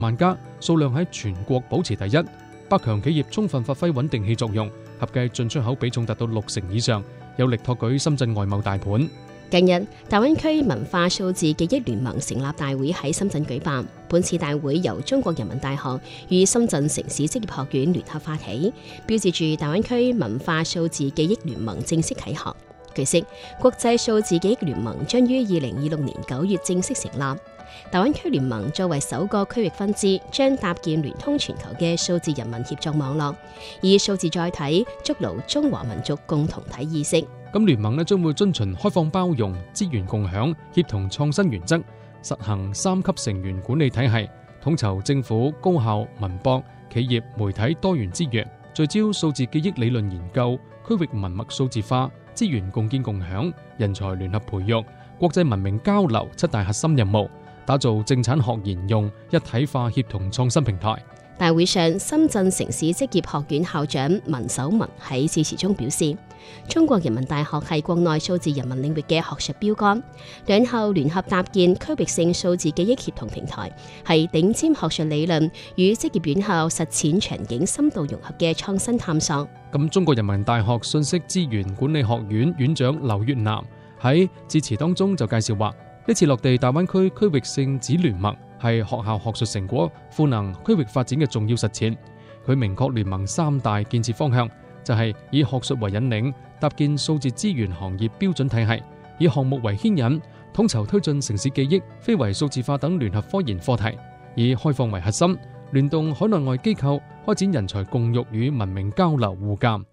萬家，數量喺全國保持第一。百強企業充分發揮穩定器作用，合計進出口比重達到60%以上，有力托舉深圳外貿大盤。 近日，大灣區文化數字記憶聯盟成立大會喺深圳舉辦。本次大會由中國人民大學與深圳城市職業學院聯合發起，標誌住大灣區文化數字記憶聯盟正式啟航。據悉，國際數字記憶聯盟將於2026年9月正式成立。大灣區聯盟作為首個區域分支，將搭建聯通全球嘅數字人民協作網絡，以數字載體築牢中華民族共同體意識。 咁聯盟將會遵循開放包容、資源共享、協同創新原則，實行3級成員管理體系，統籌政府、高校、民博、企業、媒體多元資源，聚焦數字記憶理論研究、區域文脈數字化、資源共建共享、人才聯合培育、國際文明交流7大核心任務，打造政產學研用一體化協同創新平台。 大會上，深圳城市職業學院校長文守文喺致辭中表示，中國人民大學係國內數字人民領域嘅學術標杆，兩校聯合搭建區域性數字記憶協同平台，係頂尖學術理論與職業院校實踐場景深度融合嘅創新探索。 咁中國人民大學信息資源管理學院院長劉越南喺致辭當中就介紹話，呢次落地大灣區區域性子聯盟係學校學術成果賦能區域發展嘅重要實踐。佢明確聯盟3大建設方向，就係以學術為引領，搭建數字資源行業標準體系；以項目為牽引，統籌推進城市記憶、非遺數字化等聯合科研課題；以開放為核心，聯動海內外機構，開展人才共育與文明交流互鑑。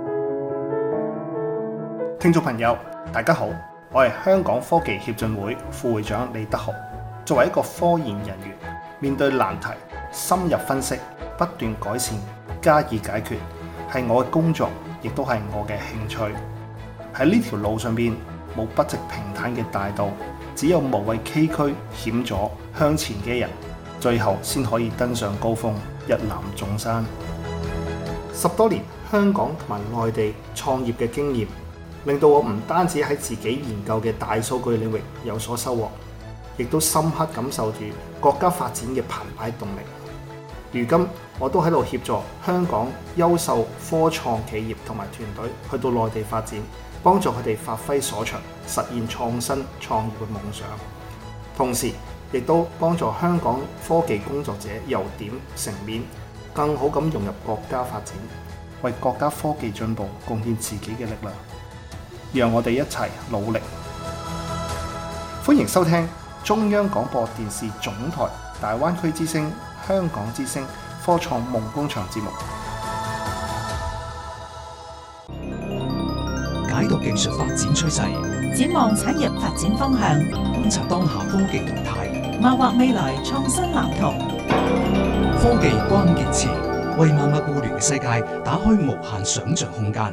聽眾朋友，大家好，我係香港科技協進會副會長李德豪。作為一個科研人員，面對難題，深入分析，不斷改善，加以解決，係我嘅工作，亦都係我嘅興趣。喺呢條路上邊，冇不直平坦嘅大道，只有無畏崎嶇險阻向前嘅人，最後先可以登上高峰，一覽眾山。10多年香港同埋內地創業嘅經驗，令到我唔單止喺自己研究嘅大數據領域有所收穫，亦都深刻感受住國家發展嘅澎湃動力。如今我都喺度協助香港優秀科創企業同埋團隊去到內地發展，幫助佢哋發揮所長，實現創新創業嘅夢想。同時亦都幫助香港科技工作者由點成面，更好咁融入國家發展，為國家科技進步貢獻自己嘅力量。讓我哋一齊努力。歡迎收聽中央廣播電視總台大灣區之聲、香港之聲科創夢工場節目， 解讀技術發展趨勢， 展望產業發展方向， 觀察當下科技動態， 謀劃未來創新藍圖。 科技關鍵詞，為萬物互聯嘅世界打開無限想像空間。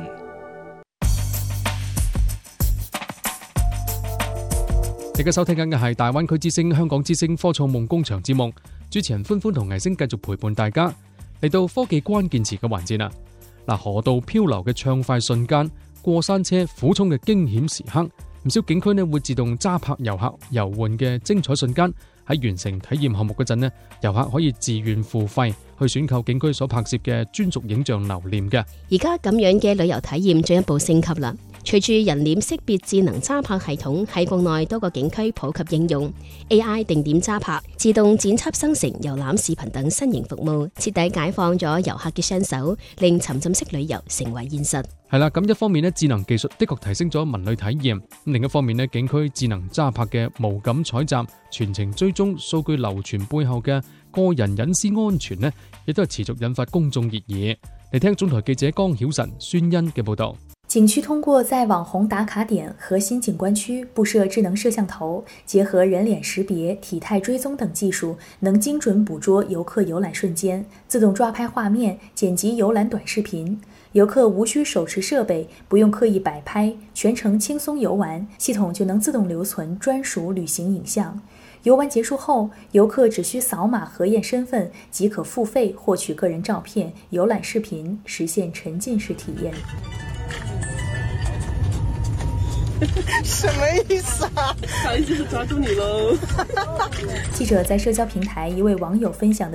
大家收聽緊嘅係大灣區之聲、香港之聲科創夢工場節目，主持人歡歡同藝星繼續陪伴大家嚟到科技關鍵詞嘅環節啦。河道漂流嘅暢快瞬間，過山車俯衝嘅驚險時刻，唔少景區會自動揸拍遊客遊玩嘅精彩瞬間。喺完成體驗項目嗰陣呢，遊客可以自願付費去選購景區所拍攝嘅專屬影像留念嘅。 而家咁樣嘅旅遊體驗進一步升級啦。隨住人臉識別智能揸拍系統喺國內多個景區普及應用， AI 定點揸拍、自動剪輯生成遊覽視頻等新型服務，徹底解放咗遊客嘅雙手，令沉浸式旅遊成為現實。 係啦，咁一方面呢，智能技術的確提升咗文旅體驗；另一方面呢，景區智能揸拍嘅無感採集、全程追蹤、數據流傳背後嘅個人隱私安全呢，亦都係持續引發公眾熱議。嚟聽總台記者江曉晨、孫欣嘅報道。 景區通過在網紅打卡點、核心景觀區布設智能攝像頭，結合人臉識別、體態追蹤等技術，能精準捕捉遊客遊覽瞬間，自動抓拍畫面、剪輯遊覽短視頻。遊客無需手持設備，不用刻意擺拍，全程輕鬆遊玩，系統就能自動留存專屬旅行影像。遊玩結束後，遊客只需掃碼核驗身份，即可付費獲取個人照片、遊覽視頻，實現沉浸式體驗。 什麼意思啊？ 不好意思，抓住你嘍！ 記者在社交平台一位網友分享的